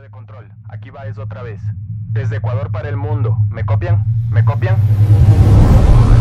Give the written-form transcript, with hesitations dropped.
de control, aquí va eso otra vez. Desde Ecuador para el mundo. ¿Me copian? ¿Me copian?